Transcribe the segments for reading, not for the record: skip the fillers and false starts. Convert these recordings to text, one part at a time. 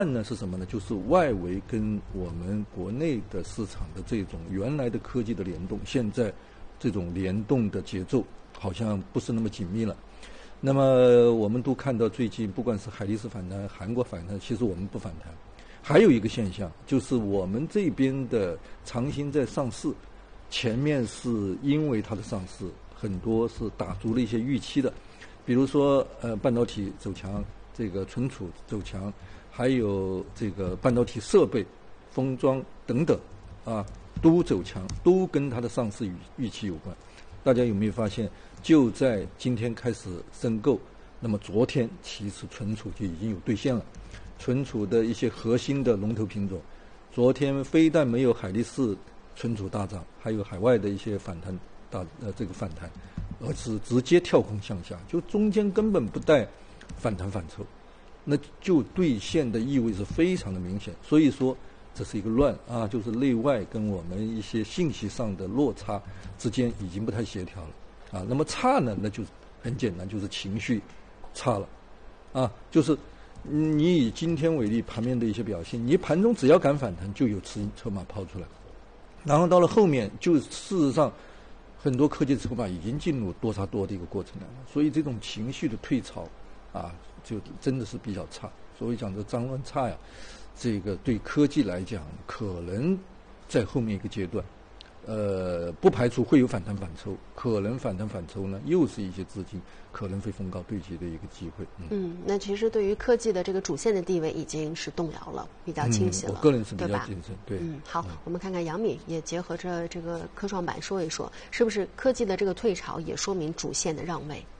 呢是什么呢？就是外围跟我们国内的市场的这种原来的科技的联动，现在这种联动的节奏好像不是那么紧密了。那么我们都看到最近不管是海力士反弹、韩国反弹，其实我们不反弹。还有一个现象就是我们这边的长鑫在上市，前面是因为它的上市很多是打足了一些预期的，比如说半导体走强，这个存储走强。还有这个半导体设备、封装等等，都走强，都跟它的上市预期有关。大家有没有发现，就在今天开始申购，那么昨天其实存储就已经有兑现了。存储的一些核心的龙头品种，昨天非但没有海力士存储大涨，还有海外的一些反弹而是直接跳空向下，就中间根本不带反弹反抽。那就兑现的意味是非常的明显，所以说这是一个乱就是内外跟我们一些信息上的落差之间已经不太协调了那么差呢，那就很简单，就是情绪差了就是你以今天为例，盘面的一些表现，你盘中只要敢反弹，就有筹码抛出来，然后到了后面，就事实上很多科技筹码已经进入多杀多的一个过程了，所以这种情绪的退潮就真的是比较差，所以讲这脏乱差呀，这个对科技来讲，可能在后面一个阶段，不排除会有反弹反抽，可能反弹反抽呢，又是一些资金可能会逢高对接的一个机会。 那其实对于科技的这个主线的地位已经是动摇了，比较清晰了。 我个人是比较谨慎，对。 好，我们看看杨敏也结合着这个科创板说一说，是不是科技的这个退潮也说明主线的让位？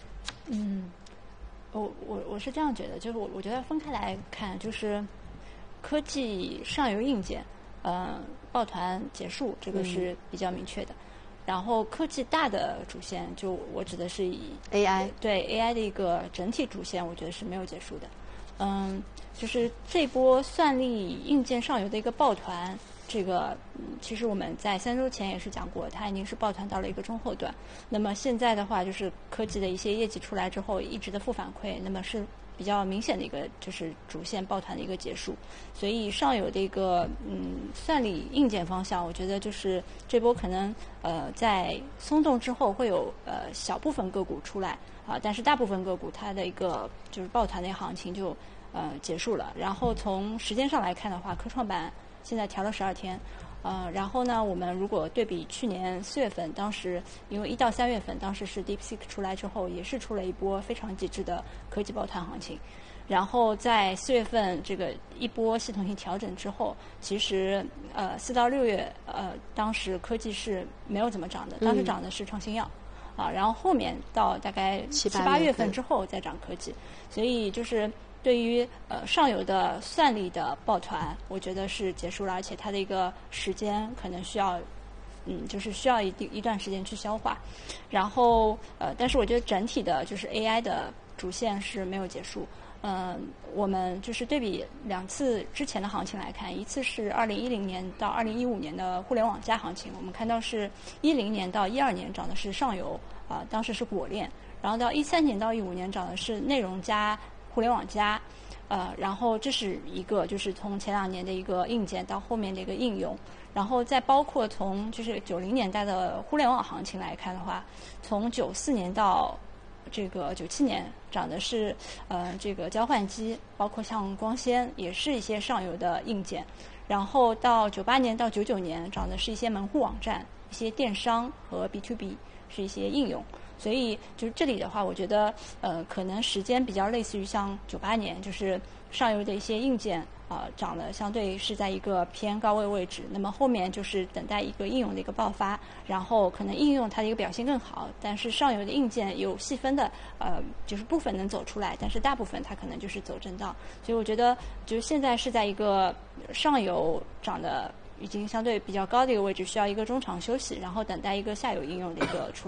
我是这样觉得，就是我觉得分开来看，就是科技上游硬件，抱团结束，这个是比较明确的。然后科技大的主线，就我指的是以 AI 对 AI 的一个整体主线，我觉得是没有结束的。就是这波算力硬件上游的一个抱团。这个其实我们在3周前也是讲过，它已经是抱团到了一个中后段。那么现在的话，就是科技的一些业绩出来之后，一直的负反馈，那么是比较明显的一个就是主线抱团的一个结束。所以上游的一个算力硬件方向，我觉得就是这波可能在松动之后会有小部分个股出来但是大部分个股它的一个就是抱团的一个行情就结束了。然后从时间上来看的话，科创板现在调了12天，然后呢，我们如果对比去年4月份，当时因为1到3月份，当时是 DeepSeek 出来之后，也是出了一波非常极致的科技抱团行情。然后在4月份这个一波系统性调整之后，其实4到6月当时科技是没有怎么涨的，当时涨的是创新药。然后后面到大概7、8月份之后再涨科技，所以就是对于上游的算力的抱团，我觉得是结束了，而且它的一个时间可能需要，就是需要一段时间去消化。然后但是我觉得整体的就是 AI 的主线是没有结束。我们就是对比2次之前的行情来看，一次是2010年到2015年的互联网加行情，我们看到是10年到12年涨的是上游当时是果链，然后到13年到15年涨的是内容加互联网加，然后这是一个就是从前2年的一个硬件到后面的一个应用，然后再包括从就是90年代的互联网行情来看的话，从94年到这个97年涨的是这个交换机，包括像光纤也是一些上游的硬件，然后到98年到99年涨的是一些门户网站、一些电商和 B2B 是一些应用。所以就是这里的话，我觉得可能时间比较类似于像98年，就是上游的一些硬件涨了，相对是在一个偏高位置。那么后面就是等待一个应用的一个爆发，然后可能应用它的一个表现更好，但是上游的硬件有细分的就是部分能走出来，但是大部分它可能就是走震荡。所以我觉得就是现在是在一个上游涨的已经相对比较高的一个位置，需要一个中场休息，然后等待一个下游应用的一个出来。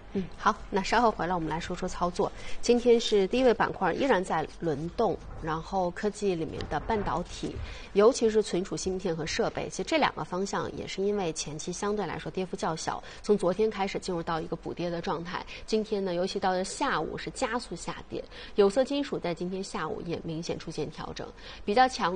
好，那稍后回来我们来说说操作。今天是第一位板块依然在轮动，然后科技里面的半导体，尤其是存储芯片和设备，其实这两个方向也是因为前期相对来说跌幅较小，从昨天开始进入到一个补跌的状态。今天呢，尤其到了下午是加速下跌，有色金属在今天下午也明显出现调整，比较强